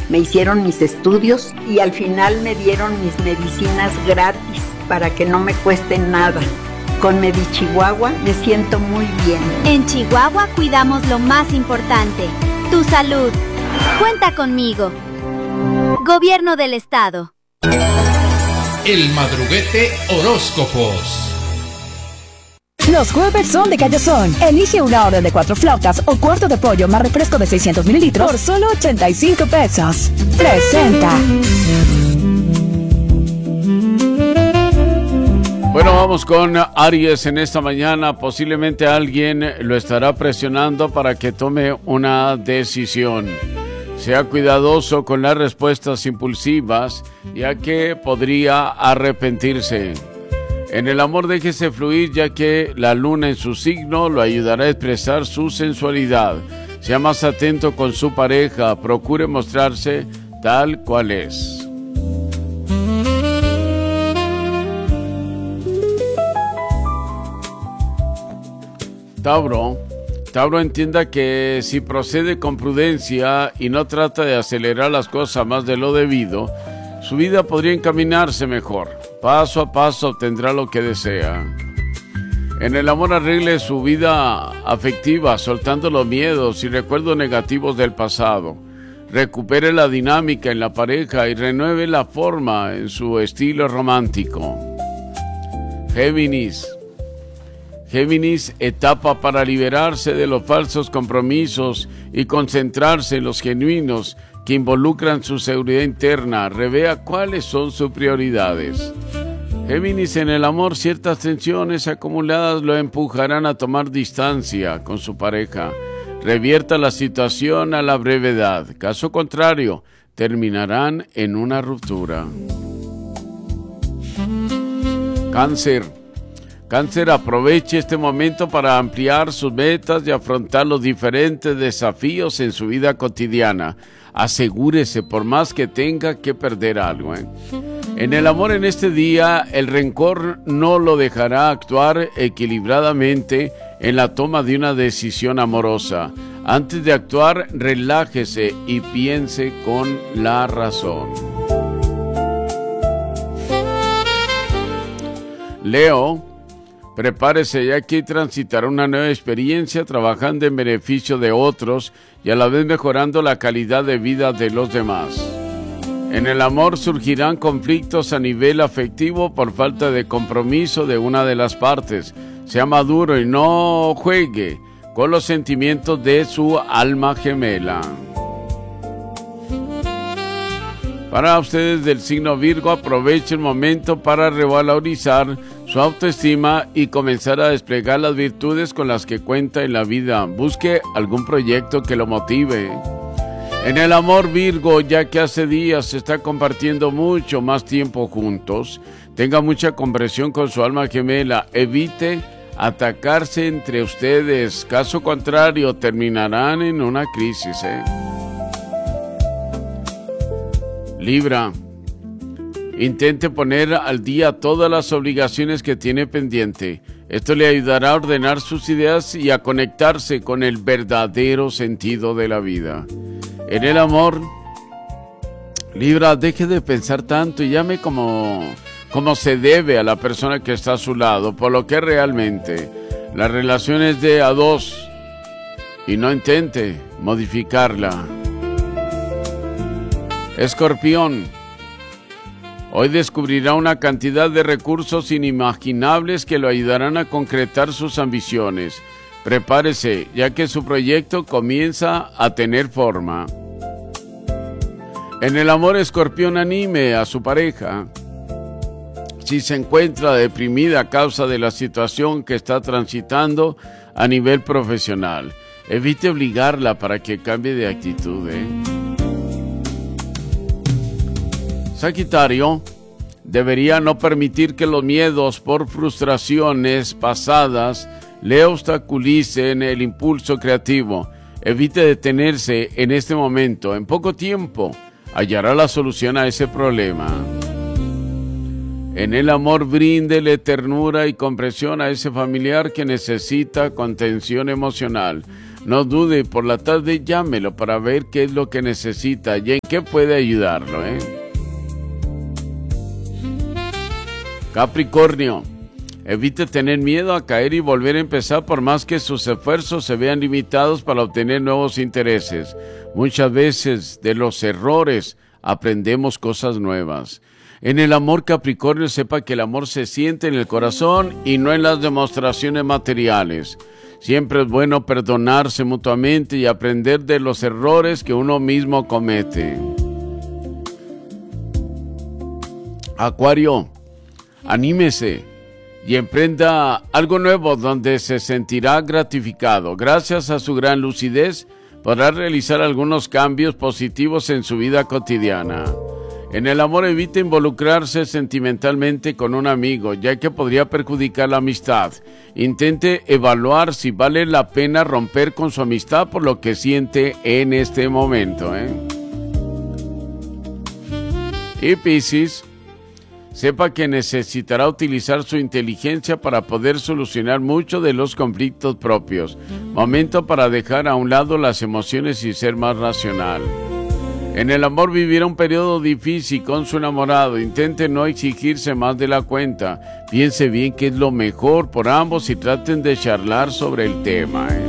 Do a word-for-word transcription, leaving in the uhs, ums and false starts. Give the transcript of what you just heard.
Me hicieron mis estudios y al final me dieron mis medicinas gratis para que no me cueste nada. Con Medichihuahua me siento muy bien. En Chihuahua cuidamos lo más importante, tu salud. Cuenta conmigo. Gobierno del Estado. El Madruguete Horóscopos. Los jueves son de Callazón. Elige una orden de cuatro flautas o cuarto de pollo más refresco de seiscientos mililitros por solo ochenta y cinco pesos. Presenta. Bueno, vamos con Aries en esta mañana. Posiblemente alguien lo estará presionando para que tome una decisión. Sea cuidadoso con las respuestas impulsivas, ya que podría arrepentirse. En el amor déjese fluir, ya que la luna en su signo lo ayudará a expresar su sensualidad. Sea más atento con su pareja, procure mostrarse tal cual es. Tauro. Tauro, entienda que si procede con prudencia y no trata de acelerar las cosas más de lo debido, su vida podría encaminarse mejor. Paso a paso obtendrá lo que desea. En el amor arregle su vida afectiva, soltando los miedos y recuerdos negativos del pasado. Recupere la dinámica en la pareja y renueve la forma en su estilo romántico. Géminis. Géminis, etapa para liberarse de los falsos compromisos y concentrarse en los genuinos que involucran su seguridad interna. Revea cuáles son sus prioridades. Géminis, en el amor, ciertas tensiones acumuladas lo empujarán a tomar distancia con su pareja. Revierta la situación a la brevedad. Caso contrario, terminarán en una ruptura. Cáncer. Cáncer, aproveche este momento para ampliar sus metas y afrontar los diferentes desafíos en su vida cotidiana. Asegúrese, por más que tenga que perder algo, ¿eh? En el amor en este día, el rencor no lo dejará actuar equilibradamente en la toma de una decisión amorosa. Antes de actuar, relájese y piense con la razón. Leo. Prepárese, ya que transitará una nueva experiencia trabajando en beneficio de otros y a la vez mejorando la calidad de vida de los demás. En el amor surgirán conflictos a nivel afectivo por falta de compromiso de una de las partes. Sea maduro y no juegue con los sentimientos de su alma gemela. Para ustedes del signo Virgo, aproveche el momento para revalorizar su autoestima y comenzar a desplegar las virtudes con las que cuenta en la vida. Busque algún proyecto que lo motive. En el amor, Virgo, ya que hace días se está compartiendo mucho más tiempo juntos, tenga mucha comprensión con su alma gemela. Evite atacarse entre ustedes. Caso contrario, terminarán en una crisis, ¿eh? Libra. Intente poner al día todas las obligaciones que tiene pendiente. Esto le ayudará a ordenar sus ideas y a conectarse con el verdadero sentido de la vida. En el amor, Libra, deje de pensar tanto y llame como, como se debe a la persona que está a su lado, por lo que realmente la relación es de a dos y no intente modificarla. Escorpión. Hoy descubrirá una cantidad de recursos inimaginables que lo ayudarán a concretar sus ambiciones. Prepárese, ya que su proyecto comienza a tener forma. En el amor, Escorpión, anime a su pareja. Si se encuentra deprimida a causa de la situación que está transitando a nivel profesional, evite obligarla para que cambie de actitud, ¿eh? Sagitario, debería no permitir que los miedos por frustraciones pasadas le obstaculicen el impulso creativo. Evite detenerse en este momento. En poco tiempo hallará la solución a ese problema. En el amor, bríndele ternura y comprensión a ese familiar que necesita contención emocional. No dude, por la tarde llámelo para ver qué es lo que necesita y en qué puede ayudarlo, ¿eh? Capricornio, evite tener miedo a caer y volver a empezar por más que sus esfuerzos se vean limitados para obtener nuevos intereses. Muchas veces de los errores aprendemos cosas nuevas. En el amor, Capricornio, sepa que el amor se siente en el corazón y no en las demostraciones materiales. Siempre es bueno perdonarse mutuamente y aprender de los errores que uno mismo comete. Acuario, anímese y emprenda algo nuevo donde se sentirá gratificado. Gracias a su gran lucidez, podrá realizar algunos cambios positivos en su vida cotidiana. En el amor, evite involucrarse sentimentalmente con un amigo, ya que podría perjudicar la amistad. Intente evaluar si vale la pena romper con su amistad por lo que siente en este momento, ¿eh? Y Piscis, sepa que necesitará utilizar su inteligencia para poder solucionar muchos de los conflictos propios. Momento para dejar a un lado las emociones y ser más racional. En el amor, vivirá un periodo difícil con su enamorado. Intente no exigirse más de la cuenta. Piense bien qué es lo mejor por ambos y traten de charlar sobre el tema, ¿eh?